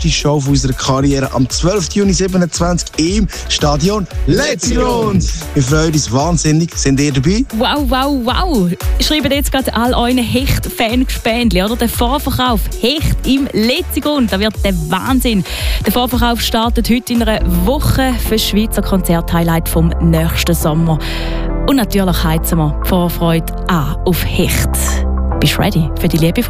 Show von unserer Karriere am 12. Juni 27 im Stadion Letzigrund. Wir freuen uns wahnsinnig. Sind ihr dabei? Wow, wow, wow. Schreibt jetzt gerade all euren Hecht-Fan-Gespendli, oder? Der Vorverkauf Hecht im Letzigrund. Das wird der Wahnsinn. Der Vorverkauf startet heute in einer Woche für das Schweizer Konzerthighlight vom nächsten Sommer. Und natürlich heizen wir vor Freude an auf Hecht. Bist du ready für die Liebe von